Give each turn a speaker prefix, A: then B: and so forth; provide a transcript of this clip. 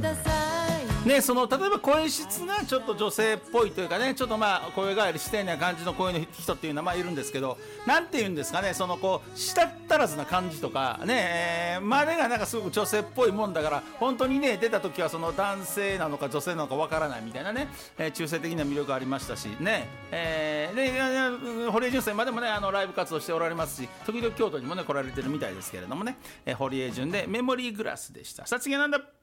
A: ね、その例えば声質がちょっと女性っぽいというかね、ちょっとまあ声変わりしてんな感じの声の人っていうのはまあいるんですけど、なんていうんですかね、そのこう舌足らずな感じとかね、までがなんかすごく女性っぽいもんだから、本当にね出た時はその男性なのか女性なのかわからないみたいなね、中性的な魅力ありましたしね、で堀江潤さんまでもねライブ活動しておられますし、時々京都にもね来られてるみたいですけれどもね、堀江潤でメモリーグラスでした。さあ次はなんだ。